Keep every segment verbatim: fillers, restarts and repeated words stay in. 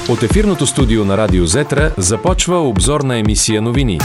От ефирното студио на Радио Зетра започва обзорна емисия новини.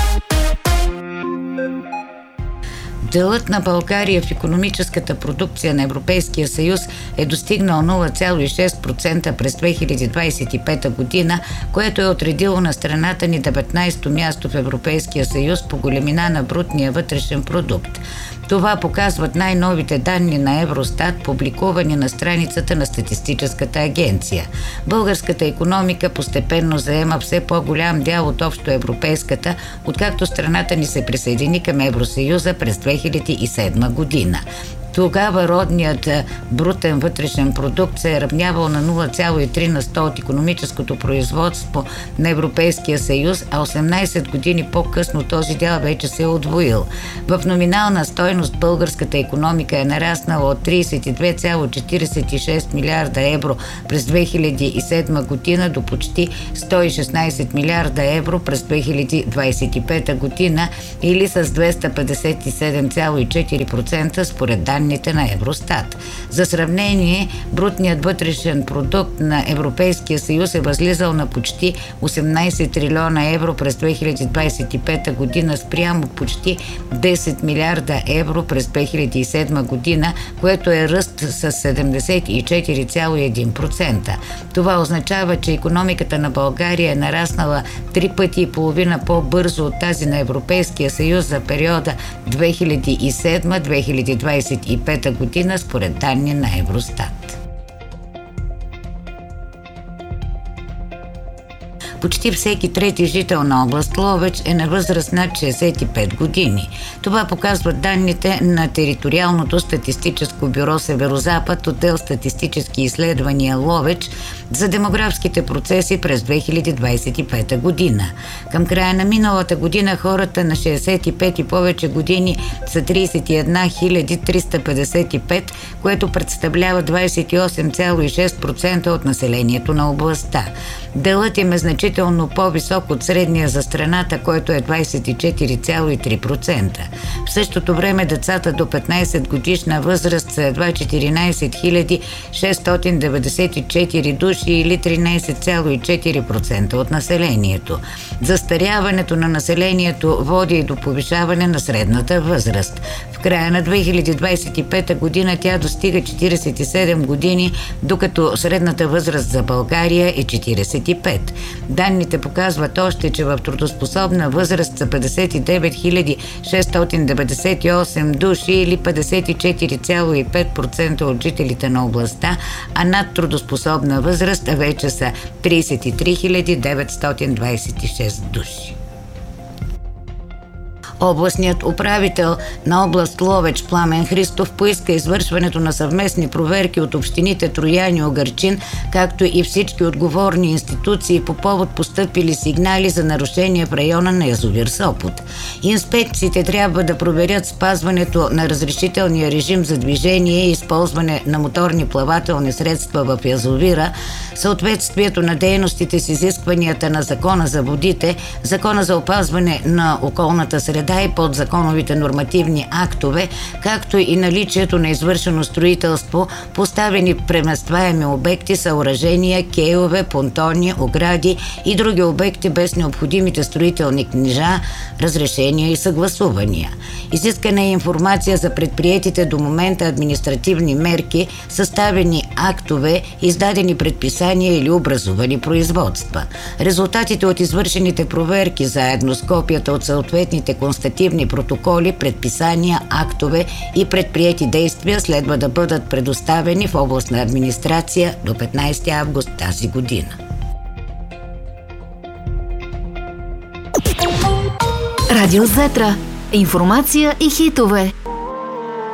Делът на България в икономическата продукция на Европейския съюз е достигнал нула цяло и шест процента през две хиляди двадесет и пета година, което е отредило на страната ни деветнадесето място в Европейския съюз по големина на брутния вътрешен продукт. Това показват най-новите данни на Евростат, публикувани на страницата на Статистическата агенция. Българската икономика постепенно заема все по-голям дял от общоевропейската, откакто страната ни се присъедини към Евросъюза през две хиляди и седма година. Тогава родният брутен вътрешен продукт се е равнявал на нула цяло и три на сто от икономическото производство на Европейския съюз, а осемнадесет години по-късно този дял вече се е удвоил. В номинална стойност българската икономика е нараснала от тридесет и две цяло четиридесет и шест милиарда евро през две хиляди и седма година до почти сто и шестнадесет милиарда евро през две хиляди двадесет и пета година, или с двеста петдесет и седем цяло и четири процента според данните на Евростат. За сравнение, брутният вътрешен продукт на Европейския съюз е възлизал на почти осемнадесет трилиона евро през две хиляди двадесет и пета година спрямо почти десет милиарда евро през две хиляди и седма година, което е ръст с седемдесет и четири цяло и един процента. Това означава, че икономиката на България е нараснала три пъти и половина по-бързо от тази на Европейския съюз за периода две хиляди и седма - две хиляди двадесет и пета година според данни на Евростат. Почти всеки трети жител на област Ловеч е на възраст над шестдесет и пет години. Това показват данните на Териториалното статистическо бюро Северозапад, отдел статистически изследвания Ловеч за демографските процеси през две хиляди двадесет и пета година. Към края на миналата година хората на шестдесет и пет и повече години са тридесет и една хиляди триста петдесет и пет, което представлява двадесет и осем цяло и шест процента от населението на областта. Делът им е значително по-висок от средния за страната, който е двадесет и четири цяло и три процента. В същото време децата до петнадесет годишна възраст са едва четиринадесет хиляди шестстотин деветдесет и четири души, или тринадесет цяло и четири процента от населението. Застаряването на населението води и до повишаване на средната възраст. В края на две хиляди двадесет и пета година тя достига четиридесет и седем години, докато средната възраст за България е четиридесет и пет. Данните показват още, че в трудоспособна възраст са петдесет и девет хиляди шестстотин деветдесет и осем души, или петдесет и четири цяло и пет процента от жителите на областта, а над трудоспособна възраст вече са тридесет и три хиляди деветстотин двадесет и шест души. Областният управител на област Ловеч Пламен Христов поиска извършването на съвместни проверки от общините Троян и Угърчин, както и всички отговорни институции по повод постъпили сигнали за нарушения в района на язовир Сопот. Инспекциите трябва да проверят спазването на разрешителния режим за движение и използване на моторни плавателни средства в язовира, съответствието на дейностите с изискванията на Закона за водите, Закона за опазване на околната среда и подзаконовите нормативни актове, както и наличието на извършено строителство, поставени преместваеми обекти, съоръжения, кейове, понтони, огради и други обекти без необходимите строителни книжа, разрешения и съгласувания. Изискана е информация за предприетите до момента административни мерки, съставени актове, издадени предписания или образувани производства. Резултатите от извършените проверки, заедно с копията от съответните констативни протоколи, предписания, актове и предприети действия следва да бъдат предоставени в областна администрация до петнадесети август тази година. Радио Зетра. Информация и хитове.